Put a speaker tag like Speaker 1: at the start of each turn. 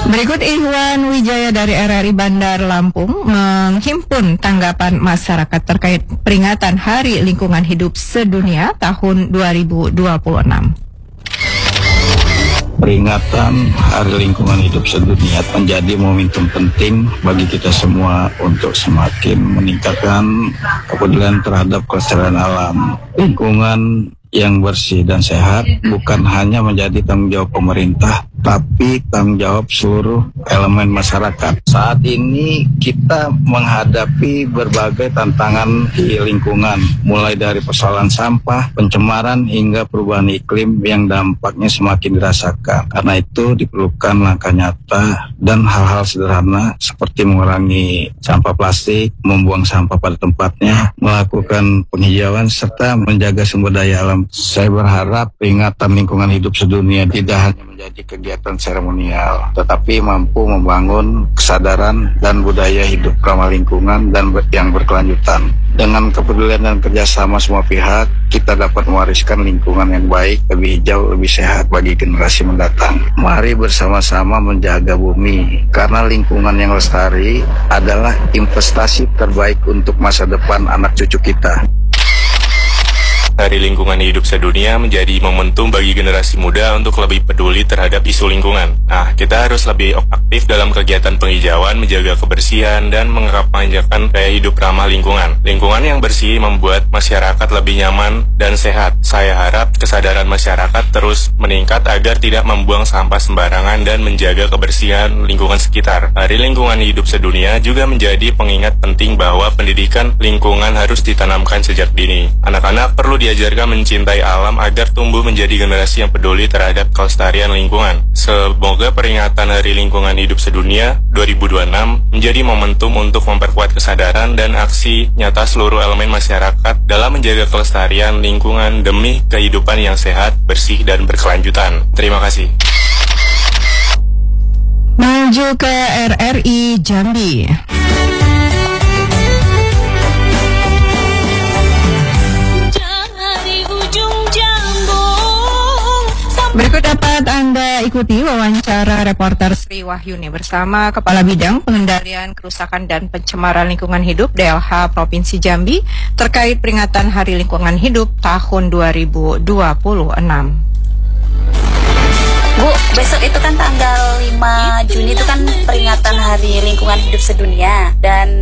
Speaker 1: Berikut Ihwan Wijaya dari RRI Bandar Lampung menghimpun tanggapan masyarakat terkait peringatan Hari Lingkungan Hidup Sedunia tahun 2026.
Speaker 2: Peringatan Hari Lingkungan Hidup Sedunia menjadi momentum penting bagi kita semua untuk semakin meningkatkan kepedulian terhadap kelestarian alam. Lingkungan yang bersih dan sehat bukan hanya menjadi tanggung jawab pemerintah, tapi tanggung jawab seluruh elemen masyarakat. Saat ini kita menghadapi berbagai tantangan di lingkungan, mulai dari persoalan sampah, pencemaran, hingga perubahan iklim yang dampaknya semakin dirasakan. Karena itu diperlukan langkah nyata dan hal-hal sederhana seperti mengurangi sampah plastik, membuang sampah pada tempatnya, melakukan penghijauan, serta menjaga sumber daya alam. Saya berharap peringatan lingkungan hidup sedunia tidak hanya menjadi kegiatan seremonial, tetapi mampu membangun kesadaran dan budaya hidup ramah lingkungan dan yang berkelanjutan. Dengan kepedulian dan kerjasama semua pihak, kita dapat mewariskan lingkungan yang baik, lebih hijau, lebih sehat bagi generasi mendatang. Mari bersama-sama menjaga bumi, karena lingkungan yang lestari adalah investasi terbaik untuk masa depan anak cucu kita.
Speaker 3: Hari Lingkungan Hidup Sedunia menjadi momentum bagi generasi muda untuk lebih peduli terhadap isu lingkungan. Nah, kita harus lebih aktif dalam kegiatan penghijauan, menjaga kebersihan, dan mengamankan gaya hidup ramah lingkungan. Lingkungan yang bersih membuat masyarakat lebih nyaman dan sehat. Saya harap kesadaran masyarakat terus meningkat agar tidak membuang sampah sembarangan dan menjaga kebersihan lingkungan sekitar. Hari Lingkungan Hidup Sedunia juga menjadi pengingat penting bahwa pendidikan lingkungan harus ditanamkan sejak dini. Anak-anak perlu diajarkan mencintai alam agar tumbuh menjadi generasi yang peduli terhadap kelestarian lingkungan. Semoga peringatan Hari Lingkungan Hidup Sedunia 2026 menjadi momentum untuk memperkuat kesadaran dan aksi nyata seluruh elemen masyarakat dalam menjaga kelestarian lingkungan demi kehidupan yang sehat, bersih, dan berkelanjutan. Terima kasih.
Speaker 1: Menuju ke RRI Jambi. Berikut dapat Anda ikuti wawancara reporter Sri Wahyuni bersama Kepala Bidang Pengendalian Kerusakan dan Pencemaran Lingkungan Hidup DLH Provinsi Jambi terkait peringatan Hari Lingkungan Hidup tahun 2026.
Speaker 4: Bu, besok itu kan tanggal 5 Juni itu kan peringatan Hari Lingkungan Hidup Sedunia, dan